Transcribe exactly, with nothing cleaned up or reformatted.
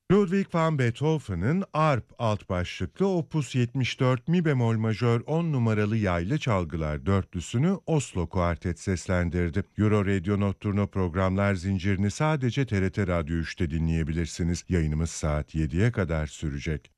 Ludwig van Beethoven'ın Arp alt başlıklı Opus yetmiş dört Mi bemol majör on numaralı yaylı çalgılar dörtlüsünü Oslo Kuartet seslendirdi. Euro Radio Nocturno programlar zincirini sadece T R T Radyo üçte dinleyebilirsiniz. Yayınımız saat yediye kadar sürecek.